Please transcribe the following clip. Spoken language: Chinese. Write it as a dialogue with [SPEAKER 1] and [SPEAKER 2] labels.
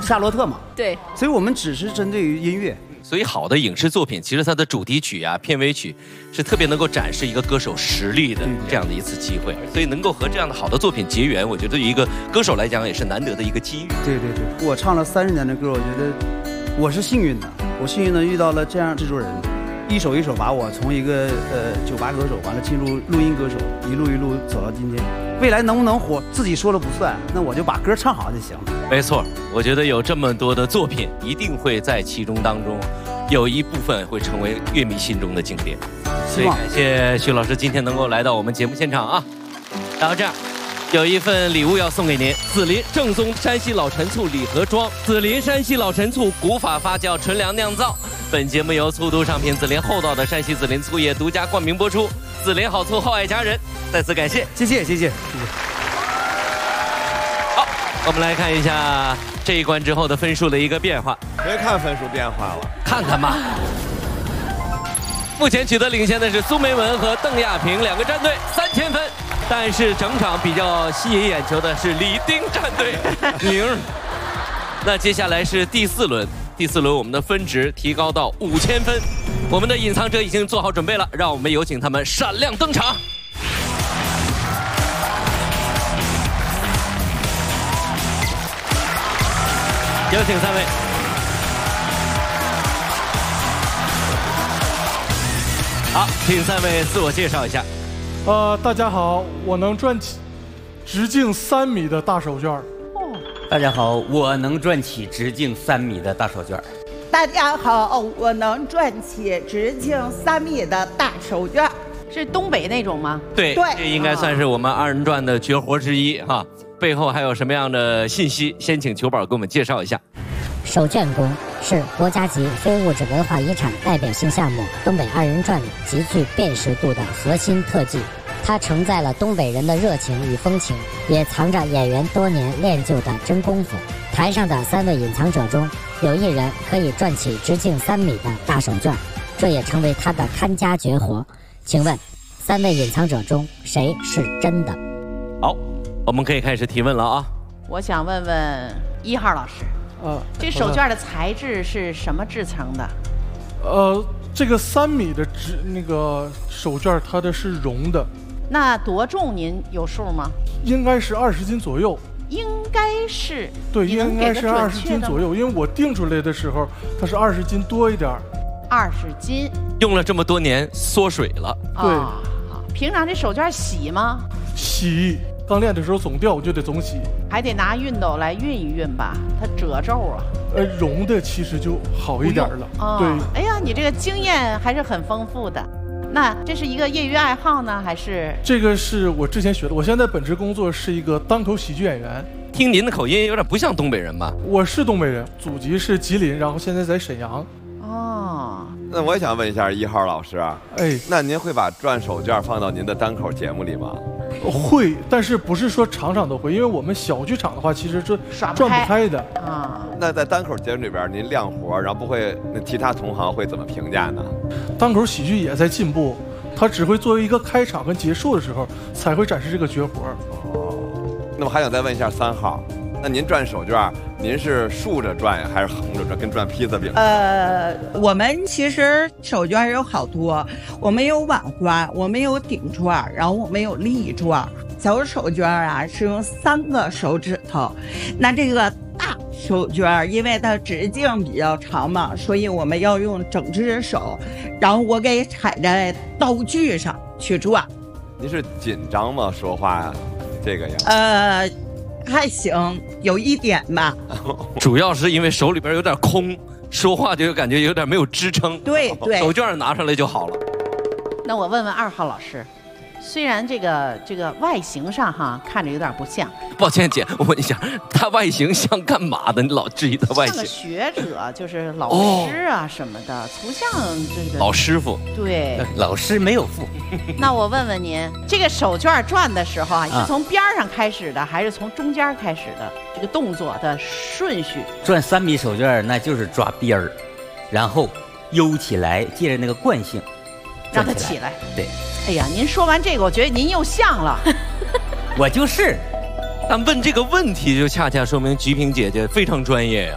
[SPEAKER 1] 夏洛特嘛。
[SPEAKER 2] 对，
[SPEAKER 1] 所以我们只是针对于音乐。
[SPEAKER 3] 所以好的影视作品，其实它的主题曲啊、片尾曲是特别能够展示一个歌手实力的这样的一次机会。所以能够和这样的好的作品结缘，我觉得对于一个歌手来讲也是难得的一个机遇。
[SPEAKER 1] 对对对，我唱了30年的歌，我觉得我是幸运的，我幸运的遇到了这样制作人，一手一手把我从一个酒吧歌手，完了进入录音歌手，一路一路走到今天。未来能不能火，自己说了不算，那我就把歌唱好就行了。
[SPEAKER 3] 没错，我觉得有这么多的作品，一定会在其中当中，有一部分会成为乐迷心中的经典。所以感谢徐老师今天能够来到我们节目现场啊。然后这样，有一份礼物要送给您，紫林正宗山西老陈醋礼盒装，紫林山西老陈醋古法发酵纯粮酿造。本节目由醋都商品紫林厚道的山西紫林醋业独家冠名播出。紫林好醋厚爱家人，再次感谢，
[SPEAKER 1] 谢谢谢谢谢谢。
[SPEAKER 3] 好，我们来看一下这一关之后的分数的一个变化。
[SPEAKER 4] 别看分数变化了，
[SPEAKER 3] 看看吧。目前取得领先的是苏梅文和邓亚萍2个战队3000分，但是整场比较吸引眼球的是李丁战队0。那接下来是第4轮，第4轮我们的分值提高到5000分，我们的隐藏者已经做好准备了，让我们有请他们闪亮登场。有请3位。好，请3位自我介绍一下。
[SPEAKER 5] 大家好，我能转起直径3米的大手绢。
[SPEAKER 6] 大家好，我能转起直径3米的大手绢。
[SPEAKER 7] 大家好，我能转起直径3米的大手绢。
[SPEAKER 2] 是东北那种吗？
[SPEAKER 3] 对，
[SPEAKER 7] 对，
[SPEAKER 3] 这应该算是我们2人转的绝活之一哈。背后还有什么样的信息？先请球宝给我们介绍一下。
[SPEAKER 8] 手绢功是国家级非物质文化遗产代表性项目东北2人转里极具辨识度的核心特技。它承载了东北人的热情与风情，也藏着演员多年练就的真功夫。台上的3位隐藏者中，有1人可以转起直径3米的大手绢，这也成为他的看家绝活。请问，3位隐藏者中谁是真的？
[SPEAKER 3] 好，我们可以开始提问了啊。
[SPEAKER 2] 我想问问1号老师，这手绢的材质是什么制成的？
[SPEAKER 5] 这个3米的那个手绢，它的是绒的。
[SPEAKER 2] 那多重您有数吗？
[SPEAKER 5] 应该是20斤左右。
[SPEAKER 2] 应该是。
[SPEAKER 5] 对，应该是20斤左右，因为我定出来的时候，它是20斤多一点。
[SPEAKER 2] 20斤。
[SPEAKER 3] 用了这么多年，缩水了。
[SPEAKER 5] 对。
[SPEAKER 2] 平常这手绢洗吗？
[SPEAKER 5] 洗。刚练的时候总掉，我就得总洗。
[SPEAKER 2] 还得拿熨斗来熨一熨吧，它褶皱啊。
[SPEAKER 5] 绒的其实就好一点了。对。
[SPEAKER 2] 哎呀，你这个经验还是很丰富的。那这是一个业余爱好呢，还是？这
[SPEAKER 5] 个是我之前学的。我现在本职工作是一个单口喜剧演员。
[SPEAKER 3] 听您的口音有点不像东北人吧？
[SPEAKER 5] 我是东北人，祖籍是吉林，然后现在在沈阳。
[SPEAKER 4] 那我也想问一下1号老师啊，那您会把转手绢放到您的单口节目里吗？
[SPEAKER 5] 会，但是不是说场场都会，因为我们小剧场的话，其实这转不开的
[SPEAKER 4] 啊。那在单口节目里边，您亮活，然后不会，那其他同行会怎么评价呢？
[SPEAKER 5] 单口喜剧也在进步，它只会作为一个开场跟结束的时候才会展示这个绝活。
[SPEAKER 4] 那么还想再问一下3号，那您转手绢，您是竖着转呀，还是横着转，跟转披萨饼？
[SPEAKER 7] 我们其实手绢有好多，我们有碗花，我们有顶转，然后我们有立转。小手绢啊是用3个手指头，那这个大手绢因为它直径比较长嘛，所以我们要用整只手，然后我给踩在刀具上去转。
[SPEAKER 4] 您是紧张吗？说话呀，这个呀？
[SPEAKER 7] 还行，有一点吧。
[SPEAKER 3] 主要是因为手里边有点空，说话就感觉有点没有支撑。
[SPEAKER 7] 对对，
[SPEAKER 3] 手绢拿上来就好了。
[SPEAKER 2] 那我问问2号老师，虽然这个外形上哈看着有点不像。
[SPEAKER 3] 抱歉姐，我问一下，他外形像干嘛的？你老质疑他外形？
[SPEAKER 2] 像个学者，就是老师啊什么的，不像这个
[SPEAKER 3] 老师傅。
[SPEAKER 2] 对，
[SPEAKER 6] 老师没有父。
[SPEAKER 2] 那我问问您，这个手绢转的时候啊，是从边上开始的，还是从中间开始的？这个动作的顺序？
[SPEAKER 6] 转3米手绢那就是抓边儿，然后悠起来，借着那个惯性，
[SPEAKER 2] 让它起来。
[SPEAKER 6] 对。
[SPEAKER 2] 哎呀，您说完这个，我觉得您又像了。
[SPEAKER 6] 我就是。
[SPEAKER 3] 但问这个问题，就恰恰说明菊萍姐姐非常专业呀。